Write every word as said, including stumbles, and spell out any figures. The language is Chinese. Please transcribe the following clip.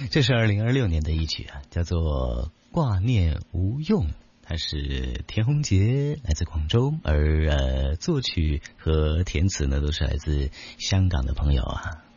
这是二零二六年的一曲啊，叫做《挂念无用》，它是田宏杰，来自广州，而呃作曲和填词呢都是来自香港的朋友啊。